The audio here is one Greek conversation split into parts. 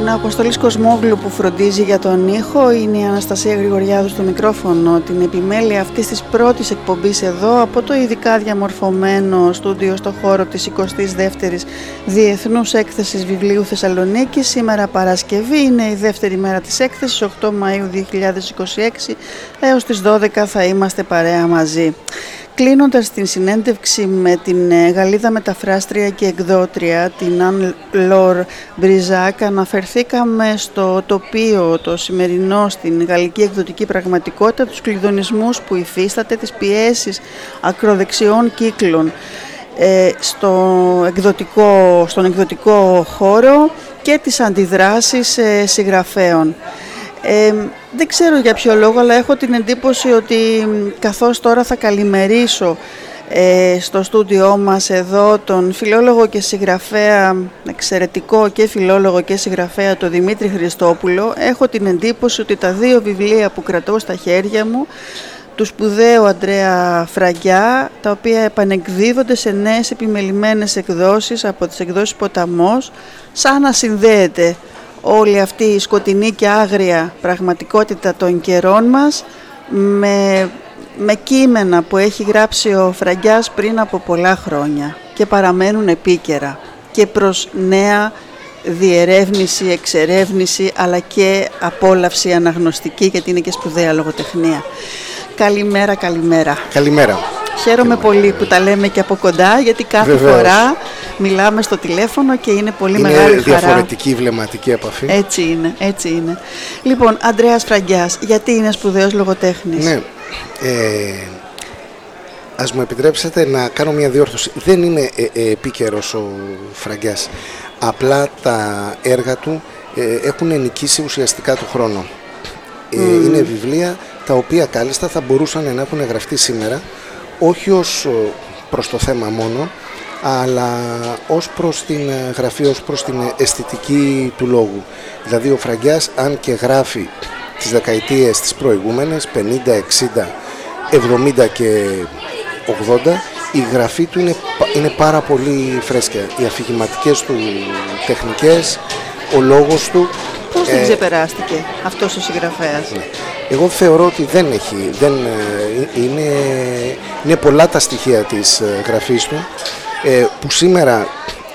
Είναι ο Αποστολής Κοσμόγλου που φροντίζει για τον ήχο. Είναι η Αναστασία Γρηγοριάδου στο μικρόφωνο. Την επιμέλεια αυτής της πρώτης εκπομπής εδώ από το ειδικά διαμορφωμένο στούντιο στο χώρο της 22ης Διεθνούς Έκθεσης Βιβλίου Θεσσαλονίκη. Σήμερα Παρασκευή, είναι η δεύτερη μέρα της έκθεσης, 8 Μαΐου 2026. Έως τις 12 θα είμαστε παρέα μαζί. Κλείνοντας την συνέντευξη με την Γαλλίδα μεταφράστρια και εκδότρια, την Anne-Laure Brizac, αναφερθήκαμε στο τοπίο το σημερινό στην γαλλική εκδοτική πραγματικότητα, τους κλειδονισμούς που υφίσταται, τις πιέσεις ακροδεξιών κύκλων στον εκδοτικό χώρο και τις αντιδράσεις συγγραφέων. Δεν ξέρω για ποιο λόγο, αλλά έχω την εντύπωση ότι καθώς τώρα θα καλημερίσω στο στούντιό μας εδώ τον φιλόλογο και συγγραφέα, εξαιρετικό και φιλόλογο και συγγραφέα, τον Δημήτρη Χριστόπουλο, έχω την εντύπωση ότι τα δύο βιβλία που κρατώ στα χέρια μου, του σπουδαίου Αντρέα Φραγκιά, τα οποία επανεκδίδονται σε νέες επιμελημένες εκδόσεις από τις εκδόσεις Ποταμός, σαν να συνδέεται όλη αυτή η σκοτεινή και άγρια πραγματικότητα των καιρών μας με κείμενα που έχει γράψει ο Φραγκιάς πριν από πολλά χρόνια και παραμένουν επίκαιρα και προς νέα διερεύνηση, εξερεύνηση, αλλά και απόλαυση αναγνωστική, γιατί είναι και σπουδαία λογοτεχνία. Καλημέρα, καλημέρα. Καλημέρα. Χαίρομαι πολύ που τα λέμε και από κοντά, γιατί κάθε φορά μιλάμε στο τηλέφωνο και είναι πολύ μεγάλη χαρά. Είναι διαφορετική βλεμματική επαφή. Έτσι είναι, έτσι είναι. Λοιπόν, Αντρέας Φραγκιάς, γιατί είναι σπουδαίος λογοτέχνης? Ναι, ας μου επιτρέψετε να κάνω μια διόρθωση. Δεν είναι επίκαιρος ο Φραγκιάς. Απλά τα έργα του έχουν νικήσει ουσιαστικά του χρόνο. Είναι βιβλία τα οποία κάλλιστα θα μπορούσαν να έχουν γραφτεί σήμερα, όχι ως προς το θέμα μόνο, αλλά ως προς την γραφή, ως προς την αισθητική του λόγου. Δηλαδή ο Φραγκιάς, αν και γράφει τις δεκαετίες τις προηγούμενες, 50, 60, 70 και 80, η γραφή του είναι πάρα πολύ φρέσκια. Οι αφηγηματικές του τεχνικές, ο λόγος του. Πώς δεν ξεπεράστηκε αυτός ο συγγραφέας? Ναι. Εγώ θεωρώ ότι είναι πολλά τα στοιχεία της γραφής του, που σήμερα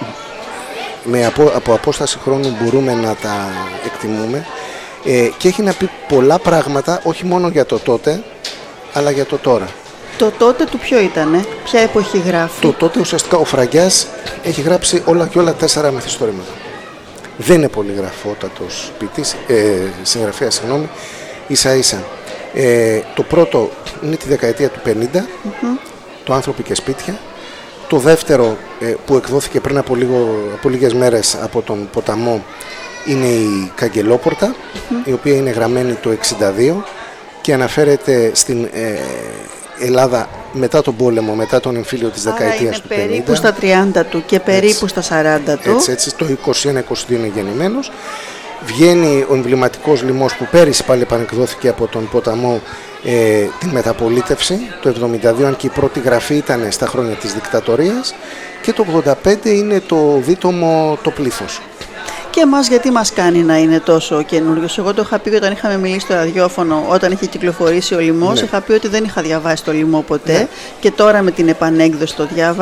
από απόσταση χρόνου μπορούμε να τα εκτιμούμε, και έχει να πει πολλά πράγματα, όχι μόνο για το τότε, αλλά για το τώρα. Το τότε του ποιο ήτανε, ποια εποχή γράφει? Το τότε ουσιαστικά ο Φραγκιάς έχει γράψει όλα και όλα 4 μυθιστορήματα. Δεν είναι πολύ γραφότατος συγγραφέας, ίσα ίσα. Το πρώτο είναι τη δεκαετία του 50, το «Άνθρωποι και σπίτια». Το δεύτερο, που εκδόθηκε πριν από λίγες μέρες από τον Ποταμό, είναι η «Καγκελόπορτα», η οποία είναι γραμμένη το 62 και αναφέρεται στην Ελλάδα μετά τον πόλεμο, μετά τον εμφύλιο της δεκαετίας του 50. Περίπου στα 30 του και περίπου στα 40 του. Έτσι, το 21-22 είναι γεννημένος. Βγαίνει ο εμβληματικός λοιμός που πέρυσι πάλι επανεκδόθηκε από τον Ποταμό, την Μεταπολίτευση, το 72, αν και η πρώτη γραφή ήταν στα χρόνια της δικτατορίας, και το 85 είναι το δίτομο «Το πλήθος». Και εμάς γιατί μας κάνει να είναι τόσο καινούριος? Εγώ το είχα πει όταν είχαμε μιλήσει στο ραδιόφωνο, όταν είχε κυκλοφορήσει ο Λοιμός, είχα πει ότι δεν είχα διαβάσει το Λοιμό ποτέ, και τώρα με την επανέκδοση το διάβασα.